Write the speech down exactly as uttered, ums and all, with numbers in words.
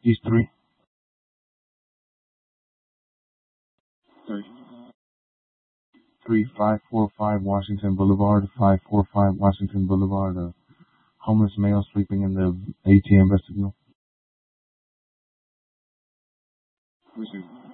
East three. Sorry. three five four five Washington Boulevard, five four five Washington Boulevard. A homeless male sleeping in the A T M vestibule. Where's your